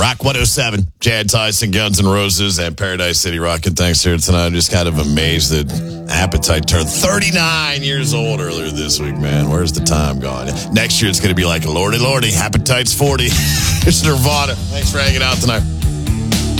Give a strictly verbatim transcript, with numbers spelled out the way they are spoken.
Rock one oh seven, Chad Tyson, Guns N' Roses, and Paradise City Rockin'. Thanks here tonight. I'm just kind of amazed that Appetite turned thirty-nine years old earlier this week, man. Where's the time gone? Next year it's going to be like, lordy, lordy, Appetite's forty. It's Nirvana. Thanks for hanging out tonight.